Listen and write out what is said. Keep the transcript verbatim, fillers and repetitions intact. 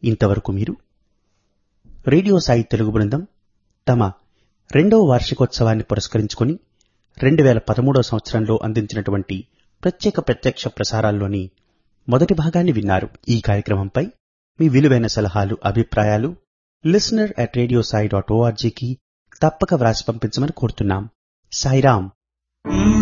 ఇంతవరకు మీరు రేడియో సాయి తెలుగు బృందం తమ రెండవ వార్షికోత్సవాన్ని పురస్కరించుకుని రెండు వేల పదమూడవ సంవత్సరంలో అందించినటువంటి ప్రత్యేక ప్రత్యక్ష ప్రసారాల్లోని మొదటి భాగాన్ని విన్నారు. ఈ కార్యక్రమంపై మీ విలువైన సలహాలు, అభిప్రాయాలు listener at radio Sai dot ఓఆర్జీకి తప్పక వ్రాసి పంపించమని కోరుతున్నాం. సాయిరాం.